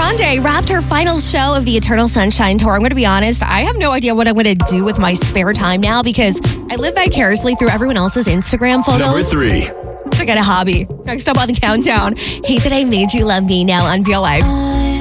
Grande wrapped her final show of the Eternal Sunshine Tour. I'm going to be honest, I have no idea what I'm going to do with my spare time now because I live vicariously through everyone else's Instagram photos. Number 3. To get a hobby. Next up on the countdown, Hate That I Made You Love Me now on VOI.